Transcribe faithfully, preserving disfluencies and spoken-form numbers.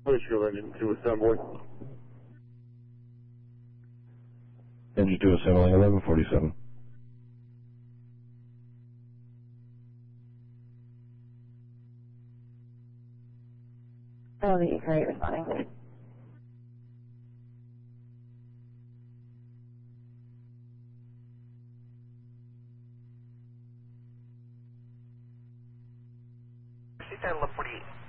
Pushkill engine to assembly. Engine two assembling eleven forty-seven. Oh, the Ukraine responding. C ten, left forty-eight.